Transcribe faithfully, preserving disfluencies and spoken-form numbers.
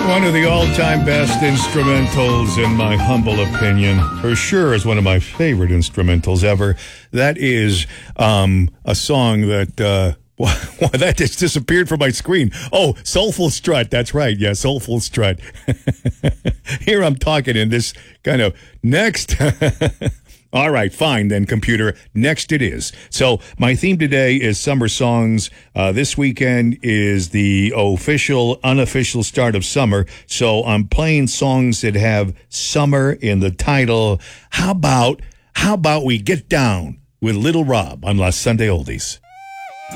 One of the all-time best instrumentals, in my humble opinion, for sure is one of my favorite instrumentals ever. That is um, a song that, uh, well, that just disappeared from my screen. Oh, Soulful Strut. That's right. Yeah, Soulful Strut. Here I'm talking in this kind of next. All right, fine then, computer. Next it is. So my theme today is summer songs. Uh, this weekend is the official, unofficial start of summer. So I'm playing songs that have summer in the title. How about, how about we get down with Little Rob on Last Sunday Oldies?